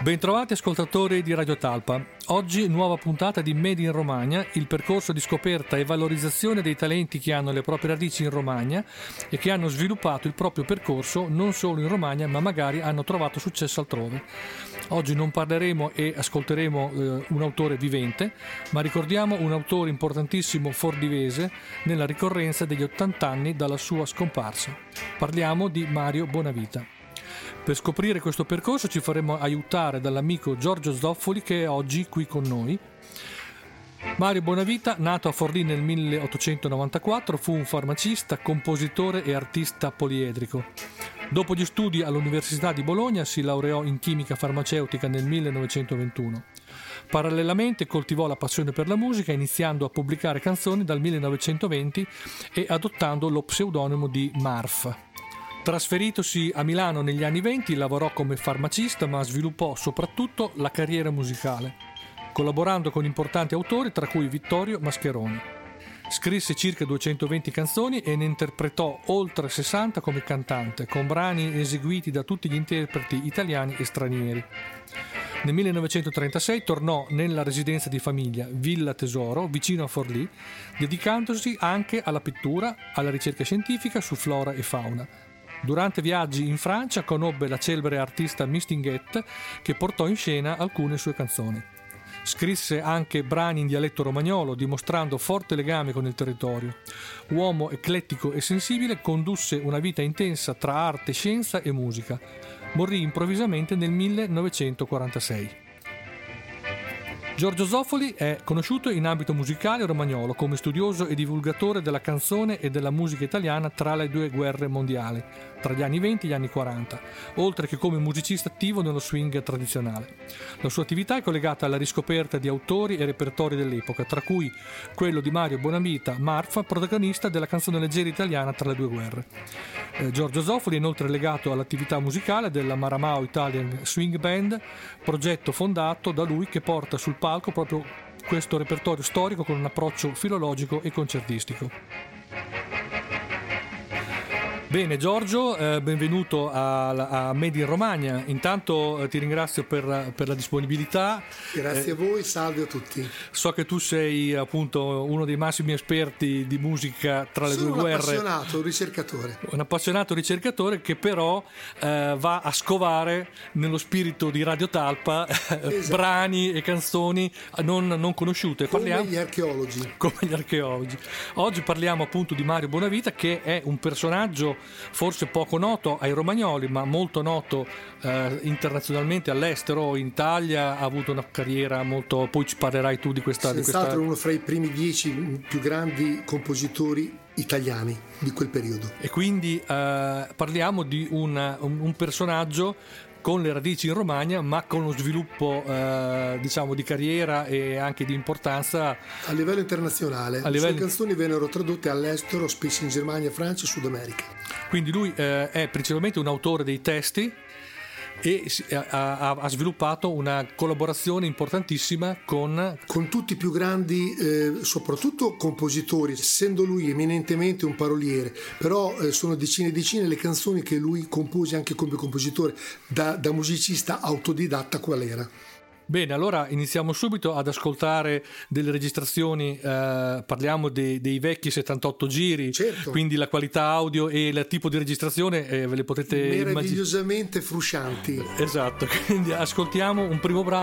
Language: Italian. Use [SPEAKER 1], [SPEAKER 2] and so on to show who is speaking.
[SPEAKER 1] Bentrovati ascoltatori di Radio Talpa. Oggi nuova puntata di Made in Romagna, il percorso di scoperta e valorizzazione dei talenti che hanno le proprie radici in Romagna e che hanno sviluppato il proprio percorso non solo in Romagna ma magari hanno trovato successo altrove. Oggi non parleremo e ascolteremo un autore vivente, ma ricordiamo un autore importantissimo fordivese nella ricorrenza degli 80 anni dalla sua scomparsa. Parliamo di Mario Bonavita. Per scoprire questo percorso ci faremo aiutare dall'amico Giorgio Zoffoli, che è oggi qui con noi. Mario Bonavita, nato a Forlì nel 1894, fu un farmacista, compositore e artista poliedrico. Dopo gli studi all'Università di Bologna si laureò in chimica farmaceutica nel 1921. Parallelamente coltivò la passione per la musica, iniziando a pubblicare canzoni dal 1920 e adottando lo pseudonimo di Marf. Trasferitosi a Milano negli anni '20 lavorò come farmacista, ma sviluppò soprattutto la carriera musicale, collaborando con importanti autori tra cui Vittorio Mascheroni. Scrisse circa 220 canzoni e ne interpretò oltre 60 come cantante, con brani eseguiti da tutti gli interpreti italiani e stranieri. Nel 1936 tornò nella residenza di famiglia Villa Tesoro, vicino a Forlì, dedicandosi anche alla pittura, alla ricerca scientifica su flora e fauna. Durante viaggi in Francia conobbe la celebre artista Mistinguett, che portò in scena alcune sue canzoni. Scrisse anche brani in dialetto romagnolo, dimostrando forte legame con il territorio. Uomo eclettico e sensibile, condusse una vita intensa tra arte, scienza e musica. Morì improvvisamente nel 1946. Giorgio Zoffoli è conosciuto in ambito musicale romagnolo come studioso e divulgatore della canzone e della musica italiana tra le due guerre mondiali, tra gli anni 20 e gli anni 40, oltre che come musicista attivo nello swing tradizionale. La sua attività è collegata alla riscoperta di autori e repertori dell'epoca, tra cui quello di Mario Bonavita, Marf, protagonista della canzone leggera italiana tra le due guerre. Giorgio Zoffoli è inoltre legato all'attività musicale della Maramao Italian Swing Band, progetto fondato da lui che porta sul palco proprio questo repertorio storico con un approccio filologico e concertistico. Bene Giorgio, benvenuto a Made in Romagna. Intanto ti ringrazio per la disponibilità.
[SPEAKER 2] Grazie a voi, salve a tutti.
[SPEAKER 1] So che tu sei appunto uno dei massimi esperti di musica tra le due guerre.
[SPEAKER 2] Un
[SPEAKER 1] appassionato ricercatore che però va a scovare nello spirito di Radio Talpa esatto. Brani e canzoni non conosciute.
[SPEAKER 2] Come gli archeologi.
[SPEAKER 1] Oggi parliamo appunto di Mario Bonavita, che è un personaggio forse poco noto ai romagnoli, ma molto noto internazionalmente all'estero. In Italia ha avuto una carriera molto, poi ci parlerai tu di questa.
[SPEAKER 2] Senz'altro uno fra i primi 10 più grandi compositori italiani di quel periodo.
[SPEAKER 1] E quindi parliamo di un personaggio con le radici in Romagna, ma con uno sviluppo diciamo di carriera e anche di importanza
[SPEAKER 2] a livello internazionale. Le sue canzoni vennero tradotte all'estero, spesso in Germania, Francia e Sud America.
[SPEAKER 1] Quindi lui è principalmente un autore dei testi e ha sviluppato una collaborazione importantissima con
[SPEAKER 2] tutti i più grandi, soprattutto compositori, essendo lui eminentemente un paroliere, però sono decine e decine le canzoni che lui compose anche come compositore, da musicista autodidatta qual era.
[SPEAKER 1] Bene, allora iniziamo subito ad ascoltare delle registrazioni, parliamo dei vecchi 78 giri,
[SPEAKER 2] certo.
[SPEAKER 1] Quindi la qualità audio e il tipo di registrazione ve le potete
[SPEAKER 2] meravigliosamente fruscianti.
[SPEAKER 1] Esatto, quindi ascoltiamo un primo brano.